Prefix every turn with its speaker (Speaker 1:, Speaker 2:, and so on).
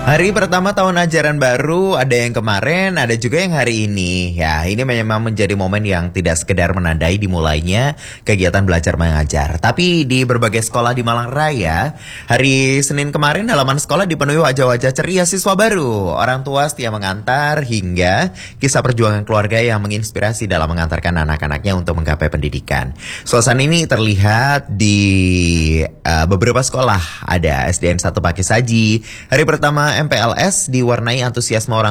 Speaker 1: Hari pertama tahun ajaran baru, ada yang kemarin, ada juga yang hari ini. Ya, ini memang menjadi momen yang tidak sekedar menandai dimulainya kegiatan belajar mengajar. Tapi di berbagai sekolah di Malang Raya, hari Senin kemarin halaman sekolah dipenuhi wajah-wajah ceria siswa baru. Orang tua setia mengantar hingga kisah perjuangan keluarga yang menginspirasi dalam mengantarkan anak-anaknya untuk menggapai pendidikan. Suasana ini terlihat di beberapa sekolah. Ada SDN 1 Pakai Saji. Hari pertama MPLS diwarnai antusiasme orang